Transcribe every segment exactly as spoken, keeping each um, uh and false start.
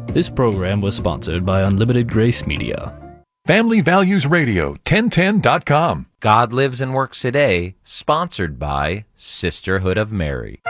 This program was sponsored by Unlimited Grace Media. Family Values Radio, ten ten dot com. God Lives and Works Today, sponsored by Sisterhood of Mary.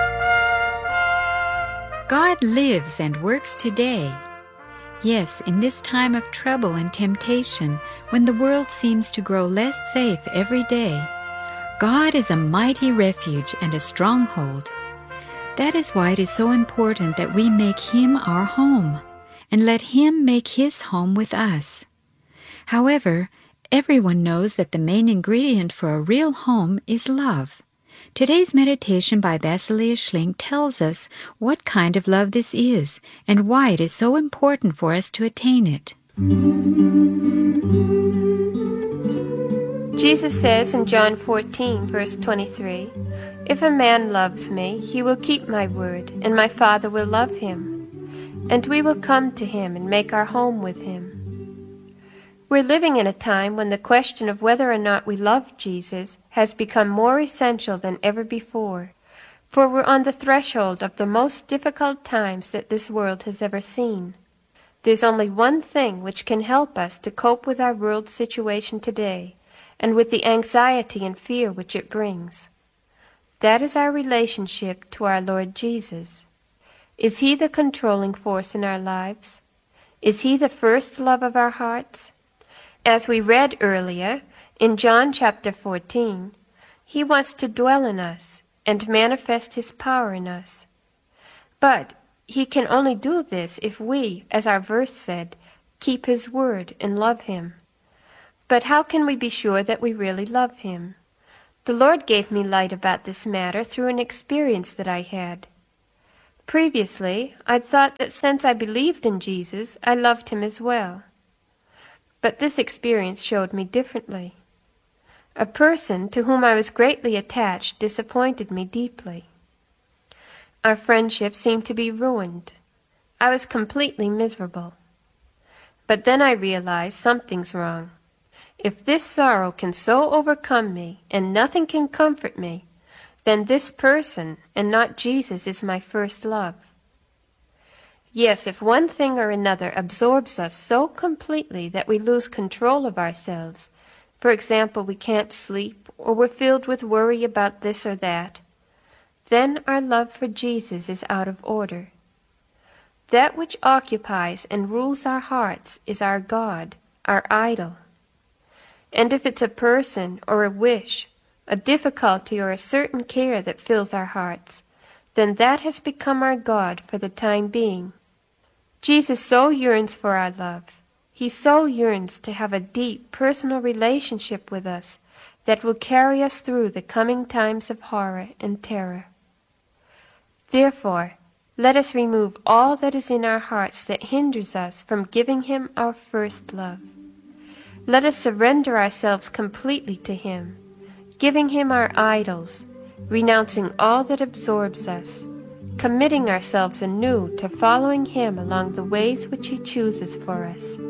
God lives and works today. Yes, in this time of trouble and temptation, when the world seems to grow less safe every day, God is a mighty refuge and a stronghold. That is why it is so important that we make Him our home, and let Him make His home with us. However, everyone knows that the main ingredient for a real home is love. Today's meditation by Basilius Schlink tells us what kind of love this is and why it is so important for us to attain it. Jesus says in John fourteen, verse twenty-three, "If a man loves me, he will keep my word, and my Father will love him. And we will come to him and make our home with him." We're living in a time when the question of whether or not we love Jesus has become more essential than ever before, for we're on the threshold of the most difficult times that this world has ever seen. There's only one thing which can help us to cope with our world situation today, and with the anxiety and fear which it brings. That is our relationship to our Lord Jesus. Is He the controlling force in our lives? Is He the first love of our hearts? As we read earlier, in John chapter fourteen, He wants to dwell in us and manifest His power in us. But He can only do this if we, as our verse said, keep His word and love Him. But how can we be sure that we really love Him? The Lord gave me light about this matter through an experience that I had. Previously, I'd thought that since I believed in Jesus, I loved Him as well. But this experience showed me differently. A person to whom I was greatly attached disappointed me deeply. Our friendship seemed to be ruined. I was completely miserable. But then I realized something's wrong. If this sorrow can so overcome me and nothing can comfort me, then this person and not Jesus is my first love. Yes, if one thing or another absorbs us so completely that we lose control of ourselves, for example, we can't sleep, or we're filled with worry about this or that, then our love for Jesus is out of order. That which occupies and rules our hearts is our God, our idol. And if it's a person or a wish, a difficulty or a certain care that fills our hearts, then that has become our God for the time being. Jesus so yearns for our love. He so yearns to have a deep, personal relationship with us that will carry us through the coming times of horror and terror. Therefore, let us remove all that is in our hearts that hinders us from giving Him our first love. Let us surrender ourselves completely to Him, giving Him our idols, renouncing all that absorbs us, committing ourselves anew to following Him along the ways which He chooses for us.